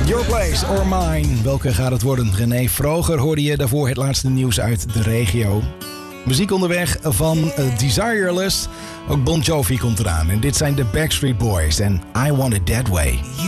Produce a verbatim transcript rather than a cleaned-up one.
Your Place or Mine. Welke gaat het worden? René Vroger hoorde je daarvoor het laatste nieuws uit de regio. Muziek onderweg van uh, Desireless. Ook Bon Jovi komt eraan. En dit zijn de Backstreet Boys en I Want It That Way.